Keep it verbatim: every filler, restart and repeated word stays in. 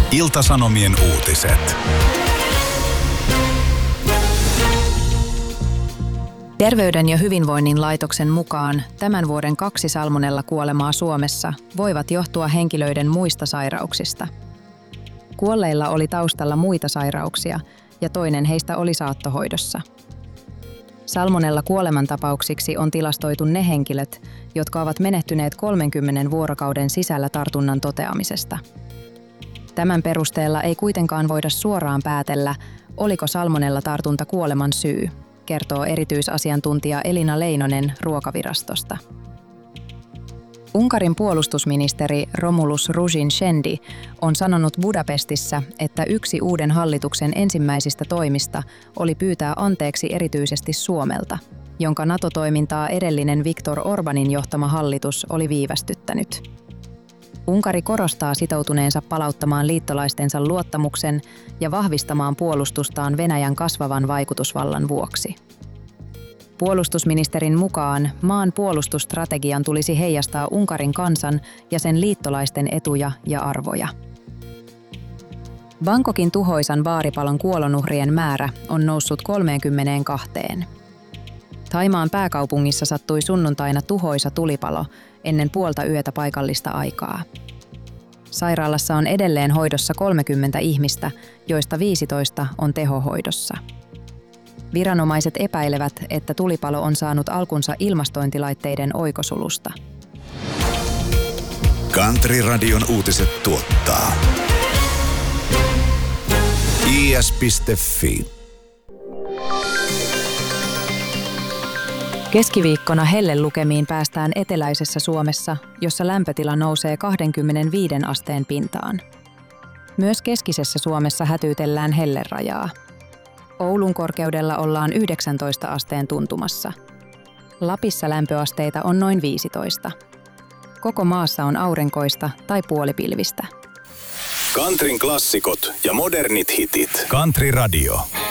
Ilta-Sanomien uutiset. Terveyden ja hyvinvoinnin laitoksen mukaan tämän vuoden kaksi salmonella-kuolemaa Suomessa voivat johtua henkilöiden muista sairauksista. Kuolleilla oli taustalla muita sairauksia ja toinen heistä oli saattohoidossa. Salmonella-kuolemantapauksiksi on tilastoitu ne henkilöt, jotka ovat menehtyneet kolmenkymmenen vuorokauden sisällä tartunnan toteamisesta. Tämän perusteella ei kuitenkaan voida suoraan päätellä, oliko salmonella-tartunta kuoleman syy, kertoo erityisasiantuntija Elina Leinonen Ruokavirastosta. Unkarin puolustusministeri Romulus Ruzin-Shendi on sanonut Budapestissa, että yksi uuden hallituksen ensimmäisistä toimista oli pyytää anteeksi erityisesti Suomelta, jonka NATO-toimintaa edellinen Viktor Orbánin johtama hallitus oli viivästyttänyt. Unkari korostaa sitoutuneensa palauttamaan liittolaistensa luottamuksen ja vahvistamaan puolustustaan Venäjän kasvavan vaikutusvallan vuoksi. Puolustusministerin mukaan maan puolustusstrategian tulisi heijastaa Unkarin kansan ja sen liittolaisten etuja ja arvoja. Bangkokin tuhoisan baaripalon kuolonuhrien määrä on noussut kolmeenkymmeneenkahteen. Thaimaan pääkaupungissa sattui sunnuntaina tuhoisa tulipalo ennen puolta yötä paikallista aikaa. Sairaalassa on edelleen hoidossa kolmekymmentä ihmistä, joista viisitoista on tehohoidossa. Viranomaiset epäilevät, että tulipalo on saanut alkunsa ilmastointilaitteiden oikosulusta. Country-radion uutiset tuottaa i s piste f i. Keskiviikkona hellelukemiin päästään eteläisessä Suomessa, jossa lämpötila nousee kaksikymmentäviisi asteen pintaan. Myös keskisessä Suomessa hätyytellään hellerajaa. Oulun korkeudella ollaan yhdeksäntoista asteen tuntumassa. Lapissa lämpöasteita on noin viisitoista. Koko maassa on aurinkoista tai puolipilvistä. Countryn klassikot ja modernit hitit. Country Radio.